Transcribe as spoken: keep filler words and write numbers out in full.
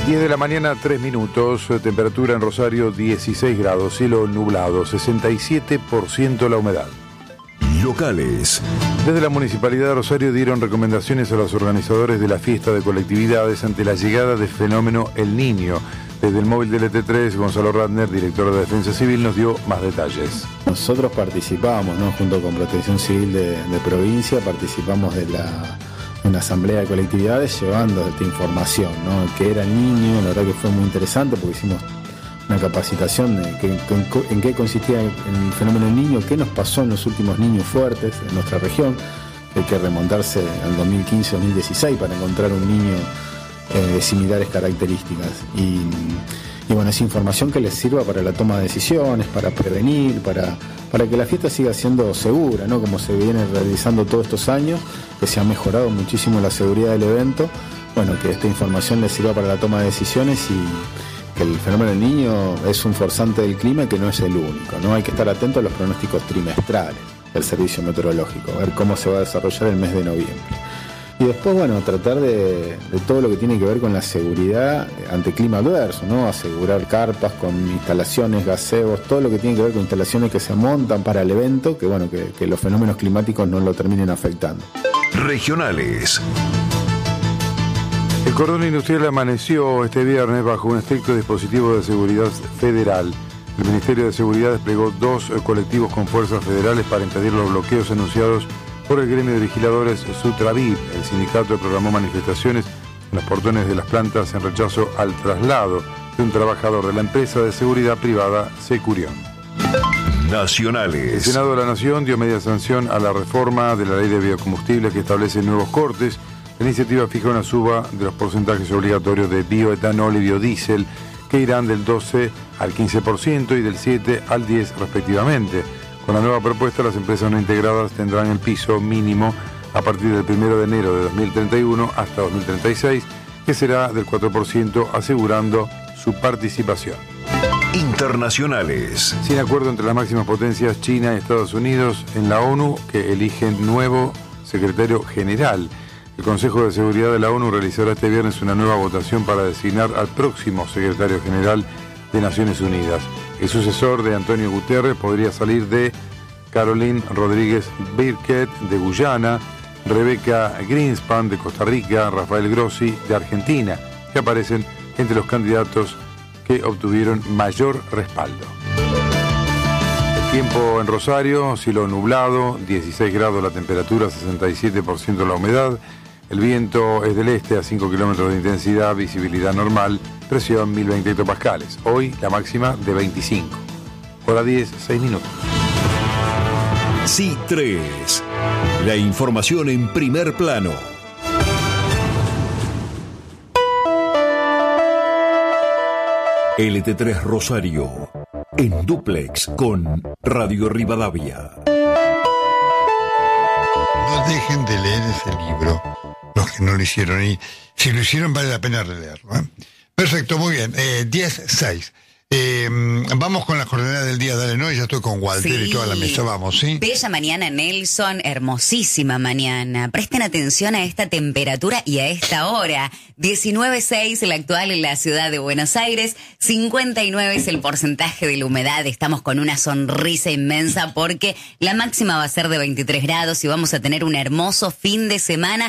diez de la mañana, tres minutos, temperatura en Rosario dieciséis grados, cielo nublado, sesenta y siete por ciento la humedad. Locales. Desde la Municipalidad de Rosario dieron recomendaciones a los organizadores de la fiesta de colectividades ante la llegada del fenómeno El Niño. Desde el móvil del E T tres, Gonzalo Ratner, director de Defensa Civil, nos dio más detalles. Nosotros participamos, ¿no? Junto con Protección Civil de, de provincia, participamos de la una asamblea de colectividades llevando esta información, ¿no? Que era el niño, la verdad que fue muy interesante porque hicimos una capacitación de que, que, en qué consistía el fenómeno del niño, qué nos pasó en los últimos niños fuertes en nuestra región. Hay que remontarse al dos mil quince dos mil dieciséis para encontrar un niño eh, de similares características. Y, y bueno, es información que les sirva para la toma de decisiones, para prevenir, para, para que la fiesta siga siendo segura, ¿no? Como se viene realizando todos estos años, que se ha mejorado muchísimo la seguridad del evento. Bueno, que esta información les sirva para la toma de decisiones y que el fenómeno del niño es un forzante del clima y que no es el único, ¿no? Hay que estar atento a los pronósticos trimestrales del servicio meteorológico, a ver cómo se va a desarrollar el mes de noviembre. Y después, bueno, tratar de, de todo lo que tiene que ver con la seguridad ante clima adverso, ¿no? Asegurar carpas con instalaciones, gaseos, todo lo que tiene que ver con instalaciones que se montan para el evento, que bueno, que, que los fenómenos climáticos no lo terminen afectando. Regionales. El cordón industrial amaneció este viernes bajo un estricto dispositivo de seguridad federal. El Ministerio de Seguridad desplegó dos colectivos con fuerzas federales para impedir los bloqueos anunciados por el gremio de vigiladores Sutraviv. El sindicato programó manifestaciones en los portones de las plantas en rechazo al traslado de un trabajador de la empresa de seguridad privada Securión. Nacionales. El Senado de la Nación dio media sanción a la reforma de la ley de biocombustibles que establece nuevos cortes. La iniciativa fija una suba de los porcentajes obligatorios de bioetanol y biodiesel que irán del doce al quince por ciento y del siete al diez por ciento respectivamente. Con la nueva propuesta, las empresas no integradas tendrán el piso mínimo a partir del primero de enero de dos mil treinta y uno hasta dos mil treinta y seis, que será del cuatro por ciento, asegurando su participación. Internacionales. Sin acuerdo entre las máximas potencias China y Estados Unidos en la ONU, que eligen nuevo secretario general. El Consejo de Seguridad de la ONU realizará este viernes una nueva votación para designar al próximo secretario general de Naciones Unidas. El sucesor de Antonio Guterres podría salir de Caroline Rodríguez Birket de Guyana, Rebeca Greenspan de Costa Rica, Rafael Grossi de Argentina, que aparecen entre los candidatos que obtuvieron mayor respaldo. El tiempo en Rosario, cielo nublado, dieciséis grados la temperatura, sesenta y siete por ciento la humedad. El viento es del este a cinco kilómetros de intensidad, visibilidad normal, presión mil veinte hectopascales. Hoy la máxima de veinticinco. Hora diez, seis minutos. C tres. La información en primer plano. L T tres Rosario. En dúplex con Radio Rivadavia. No dejen de leer ese libro, los que no lo hicieron, y si lo hicieron vale la pena releerlo, ¿eh? Perfecto, muy bien, eh, diez seis. Eh, vamos con las coordenadas del día, dale, ¿no? Ya estoy con Walter sí. Y toda la mesa, vamos, ¿sí? Bella mañana, Nelson, hermosísima mañana. Presten atención a esta temperatura y a esta hora. diecinueve punto seis la actual en la ciudad de Buenos Aires, cincuenta y nueve es el porcentaje de la humedad. Estamos con una sonrisa inmensa porque la máxima va a ser de veintitrés grados y vamos a tener un hermoso fin de semana